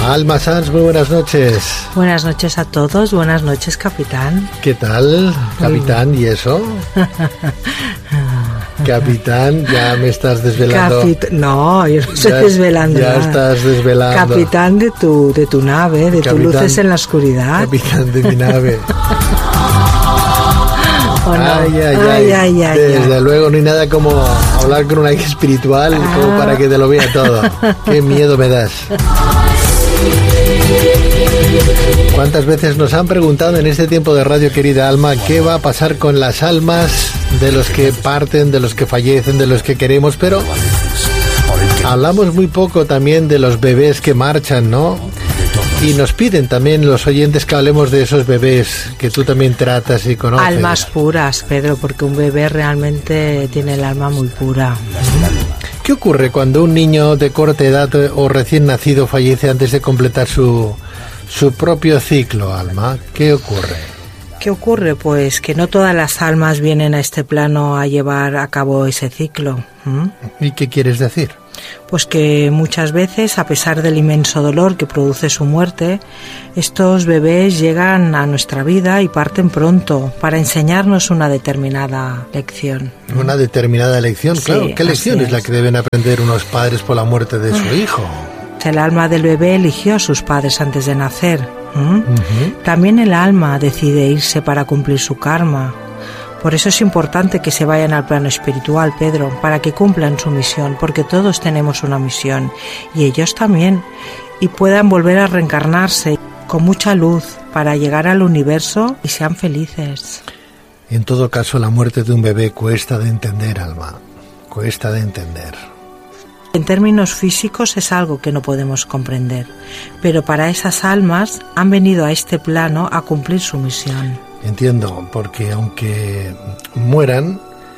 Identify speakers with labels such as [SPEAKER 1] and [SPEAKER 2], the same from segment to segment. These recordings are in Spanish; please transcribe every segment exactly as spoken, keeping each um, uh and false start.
[SPEAKER 1] Alma Sanz, muy buenas noches.
[SPEAKER 2] Buenas noches a todos, buenas noches, capitán.
[SPEAKER 1] ¿Qué tal, capitán? ¿Y eso? Capitán, ya me estás desvelando.
[SPEAKER 2] Capit- no, yo no estoy
[SPEAKER 1] ya,
[SPEAKER 2] desvelando
[SPEAKER 1] Ya
[SPEAKER 2] nada.
[SPEAKER 1] estás desvelando.
[SPEAKER 2] Capitán de tu, de tu nave, de tus luces en la oscuridad.
[SPEAKER 1] Capitán de mi nave.
[SPEAKER 2] ¿O no?
[SPEAKER 1] Ay, ay,
[SPEAKER 2] ay,
[SPEAKER 1] ay.
[SPEAKER 2] ay, ay,
[SPEAKER 1] Desde
[SPEAKER 2] ay.
[SPEAKER 1] luego no hay nada como hablar con una guía espiritual
[SPEAKER 2] Ah.
[SPEAKER 1] como para que te lo vea todo. Qué miedo me das. ¿Cuántas veces nos han preguntado en este tiempo de radio, querida Alma, qué va a pasar con las almas de los que parten, de los que fallecen, de los que queremos? Pero hablamos muy poco también de los bebés que marchan, ¿no? Y nos piden también los oyentes que hablemos de esos bebés que tú también tratas y conoces.
[SPEAKER 2] Almas puras, Pedro, porque un bebé realmente tiene el alma muy pura.
[SPEAKER 1] ¿Qué ocurre cuando un niño de corta edad o recién nacido fallece antes de completar su, su propio ciclo, Alma? ¿Qué ocurre?
[SPEAKER 2] ¿Qué ocurre? Pues que no todas las almas vienen a este plano a llevar a cabo ese ciclo. ¿Mm?
[SPEAKER 1] ¿Y qué quieres decir?
[SPEAKER 2] Pues que muchas veces, a pesar del inmenso dolor que produce su muerte, estos bebés llegan a nuestra vida y parten pronto para enseñarnos una determinada lección.
[SPEAKER 1] Una determinada lección,
[SPEAKER 2] Sí,
[SPEAKER 1] claro. ¿Qué lección
[SPEAKER 2] así
[SPEAKER 1] es la
[SPEAKER 2] es.
[SPEAKER 1] que deben aprender unos padres por la muerte de su hijo?
[SPEAKER 2] El alma del bebé eligió a sus padres antes de nacer. ¿Mm?
[SPEAKER 1] Ujú.
[SPEAKER 2] También el alma decide irse para cumplir su karma. Por eso es importante que se vayan al plano espiritual, Pedro, para que cumplan su misión, porque todos tenemos una misión, y ellos también, y puedan volver a reencarnarse con mucha luz para llegar al universo y sean felices.
[SPEAKER 1] En todo caso, la muerte de un bebé cuesta de entender, Alma. Cuesta de entender.
[SPEAKER 2] En términos físicos es algo que no podemos comprender, pero para esas almas han venido a este plano a cumplir su misión.
[SPEAKER 1] Entiendo, porque aunque mueran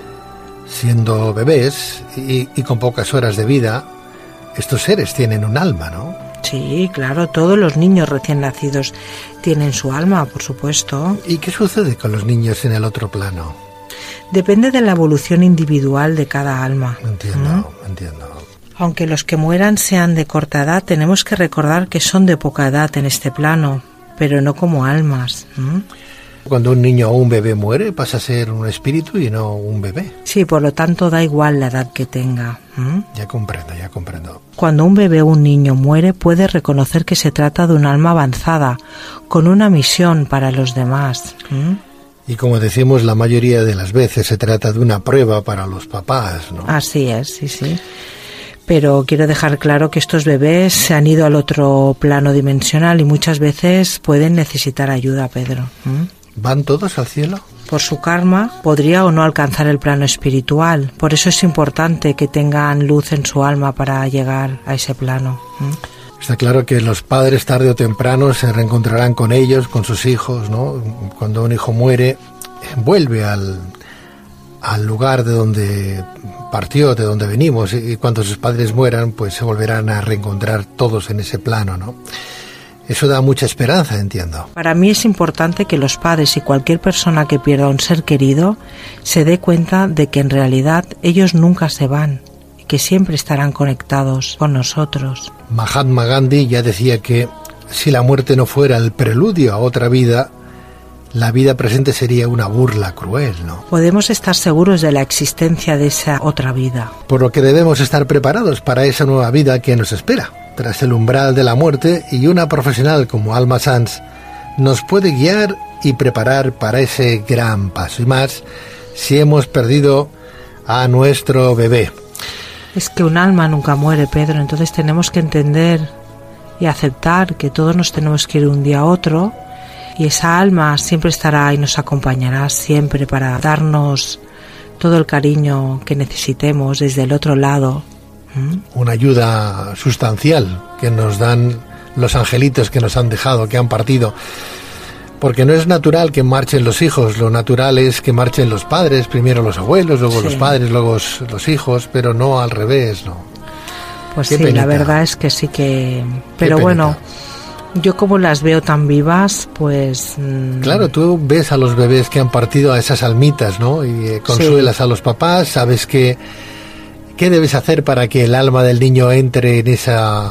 [SPEAKER 1] siendo bebés y, y con pocas horas de vida, estos seres tienen un alma, ¿no?
[SPEAKER 2] Sí, claro, todos los niños recién nacidos tienen su alma, por supuesto.
[SPEAKER 1] ¿Y qué sucede con los niños en el otro plano?
[SPEAKER 2] Depende de la evolución individual de cada alma.
[SPEAKER 1] Entiendo,
[SPEAKER 2] ¿Mm?
[SPEAKER 1] entiendo.
[SPEAKER 2] Aunque los que mueran sean de corta edad, tenemos que recordar que son de poca edad en este plano, pero no como almas. ¿Mm?
[SPEAKER 1] Cuando un niño o un bebé muere, pasa a ser un espíritu y no un bebé.
[SPEAKER 2] Sí, por lo tanto da igual la edad que tenga. ¿Mm?
[SPEAKER 1] Ya comprendo, ya comprendo.
[SPEAKER 2] Cuando un bebé o un niño muere, puede reconocer que se trata de un alma avanzada, con una misión para los demás. ¿Mm?
[SPEAKER 1] Y como decimos, la mayoría de las veces se trata de una prueba para los papás, ¿no?
[SPEAKER 2] Así es, sí, sí. Pero quiero dejar claro que estos bebés se han ido al otro plano dimensional y muchas veces pueden necesitar ayuda, Pedro. ¿Mm?
[SPEAKER 1] ¿Van todos al cielo?
[SPEAKER 2] Por su karma, podría o no alcanzar el plano espiritual. Por eso es importante que tengan luz en su alma para llegar a ese plano. ¿Mm?
[SPEAKER 1] Está claro que los padres tarde o temprano se reencontrarán con ellos, con sus hijos, ¿no? Cuando un hijo muere, vuelve al, al lugar de donde partió, de donde venimos, y cuando sus padres mueran, pues se volverán a reencontrar todos en ese plano, ¿no? Eso da mucha esperanza, entiendo.
[SPEAKER 2] Para mí es importante que los padres y cualquier persona que pierda a un ser querido se dé cuenta de que en realidad ellos nunca se van y que siempre estarán conectados con nosotros.
[SPEAKER 1] Mahatma Gandhi ya decía que si la muerte no fuera el preludio a otra vida, la vida presente sería una burla cruel, ¿no?
[SPEAKER 2] Podemos estar seguros de la existencia de esa otra vida.
[SPEAKER 1] Por lo que debemos estar preparados para esa nueva vida que nos espera tras el umbral de la muerte, y una profesional como Alma Sanz nos puede guiar y preparar para ese gran paso, y más si hemos perdido a nuestro bebé.
[SPEAKER 2] Es que un alma nunca muere, Pedro, entonces tenemos que entender y aceptar que todos nos tenemos que ir un día a otro, y esa alma siempre estará y nos acompañará siempre para darnos todo el cariño que necesitemos desde el otro lado. ¿Mm?
[SPEAKER 1] Una ayuda sustancial que nos dan los angelitos que nos han dejado, que han partido. Porque no es natural que marchen los hijos, lo natural es que marchen los padres, primero los abuelos, luego
[SPEAKER 2] Sí.
[SPEAKER 1] los padres, luego los, los hijos, pero no al revés, ¿no?
[SPEAKER 2] Pues
[SPEAKER 1] Qué
[SPEAKER 2] sí,
[SPEAKER 1] penita.
[SPEAKER 2] la verdad es que sí que... Pero
[SPEAKER 1] penita.
[SPEAKER 2] bueno, yo como las veo tan vivas, pues... Mmm...
[SPEAKER 1] Claro, tú ves a los bebés que han partido, a esas almitas, ¿no? Y eh, consuelas sí. a los papás, sabes que... ¿Qué debes hacer para que el alma del niño entre en esa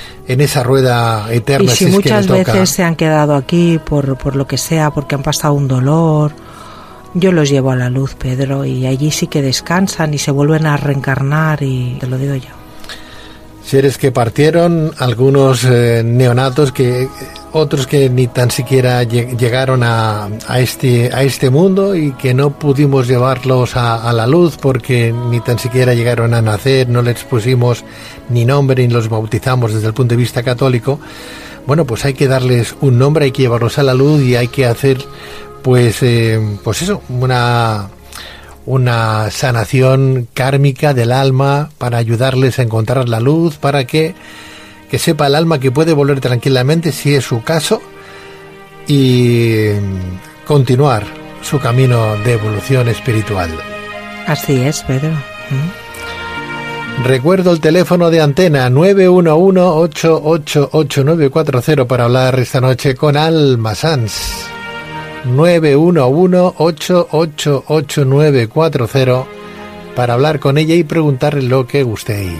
[SPEAKER 1] en esa rueda eterna.
[SPEAKER 2] Y si,
[SPEAKER 1] si es
[SPEAKER 2] muchas
[SPEAKER 1] que
[SPEAKER 2] veces se han quedado aquí por, por lo que sea, porque han pasado un dolor, yo los llevo a la luz, Pedro, y allí sí que descansan y se vuelven a reencarnar, y te lo digo yo.
[SPEAKER 1] Seres que partieron, algunos eh, neonatos, que otros que ni tan siquiera llegaron a, a este a este mundo y que no pudimos llevarlos a, a la luz porque ni tan siquiera llegaron a nacer, no les pusimos ni nombre ni los bautizamos desde el punto de vista católico. Bueno, pues hay que darles un nombre, hay que llevarlos a la luz y hay que hacer pues eh, pues eso, una una sanación kármica del alma para ayudarles a encontrar la luz, para que, que sepa el alma que puede volver tranquilamente, si es su caso, y continuar su camino de evolución espiritual.
[SPEAKER 2] Así es, Pedro. ¿Mm?
[SPEAKER 1] Recuerdo el teléfono de antena nueve uno uno, ocho ocho ocho, nueve cuatro cero para hablar esta noche con Alma Sanz. nueve uno uno, ocho ocho ocho, nueve cuatro cero para hablar con ella y preguntarle lo que gustéis.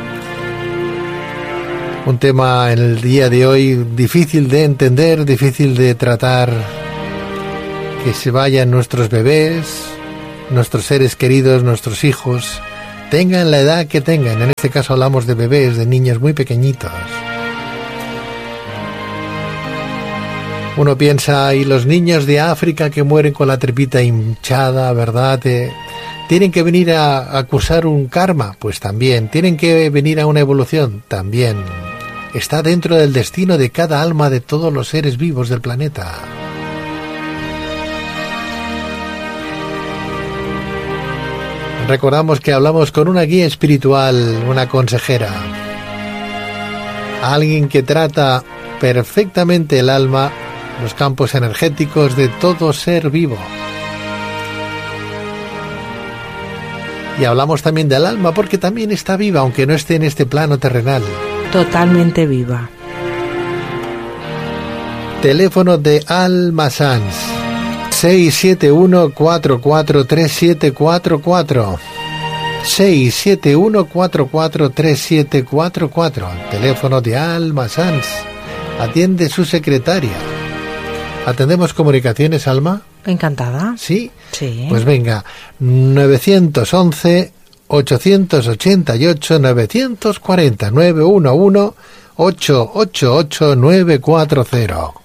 [SPEAKER 1] Un tema en el día de hoy difícil de entender, difícil de tratar, que se vayan nuestros bebés, nuestros seres queridos, nuestros hijos, tengan la edad que tengan. En este caso hablamos de bebés, de niños muy pequeñitos. Uno piensa, y los niños de África que mueren con la tripita hinchada, ¿verdad? Eh, ¿Tienen que venir a, a cursar un karma? Pues también. ¿Tienen que venir a una evolución? También. Está dentro del destino de cada alma de todos los seres vivos del planeta. Recordamos que hablamos con una guía espiritual, una consejera. Alguien que trata perfectamente el alma, los campos energéticos de todo ser vivo. Y hablamos también del alma porque también está viva, aunque no esté en este plano terrenal.
[SPEAKER 2] Totalmente viva.
[SPEAKER 1] Teléfono de Alma Sanz, seis siete uno, cuatro cuatro tres siete cuatro cuatro. seis siete uno, cuatro cuatro tres siete cuatro cuatro. Teléfono de Alma Sanz. Atiende su secretaria. ¿Atendemos comunicaciones, Alma?
[SPEAKER 2] Encantada.
[SPEAKER 1] ¿Sí?
[SPEAKER 2] Sí.
[SPEAKER 1] Pues venga, nueve once, ocho ocho ocho, nueve cuatro cero, nueve uno uno, ocho ocho ocho, nueve cuatro cero.